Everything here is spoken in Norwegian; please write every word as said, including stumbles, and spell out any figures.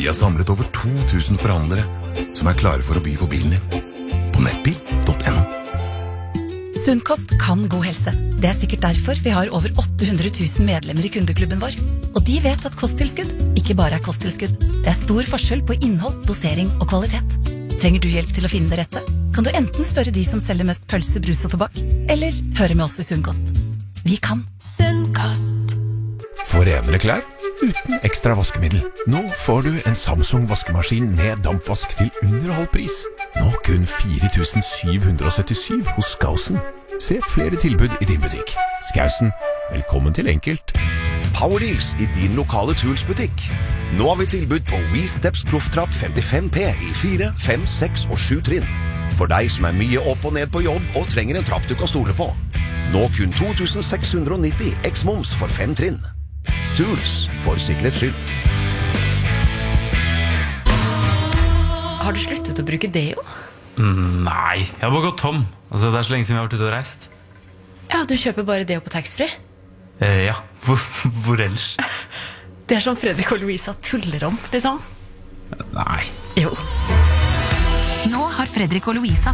Vi har samlet over to tusen forhandlere som er klare for å by på bilen din. På nettbil punktum no. Sunn kost kan god helse. Det er sikkert derfor vi har over åtte hundre tusen medlemmer i kundeklubben vår. Og de vet at kosttilskudd ikke bare er kosttilskudd. Det er stor forskjell på innhold, dosering og kvalitet. Trenger du hjelp til å finne det rette? Kan du enten spørre de som selger mest pølse, brus og tobakk, eller høre med oss i Sunn kost. Vi kan. Sunn kost. For renere klær uten ekstra vaskemiddel. Nå får du en Samsung vaskemaskin med dampvask til under halv pris. Nå kun fire tusen syv hundre syttisju hos Skausen. Se flere tilbud i din butikk. Skausen, velkommen til enkelt. Powerdeals i din lokale Tools-butikk. Nå har vi tilbud på WeSteps Profftrapp femtifem P i fire, fem, seks og sju trinn. For deg som er mye opp og ned på jobb og trenger en trapp du kan stole på. Nå kun to tusen seks hundre nitti X-moms for fem trinn. Tools, for sikkerhets skyld. Har du sluttet å bruke deo? Mm, nei, jeg har bare gått tom. Altså, det er så lenge siden vi har vært ute og reist. Ja, du kjøper bare deo på taxfree? Eh, ja, hvor, hvor ellers? Det er som Fredrik og Louisa tuller om, liksom. Nei. Jo. Nå har Fredrik og Louisa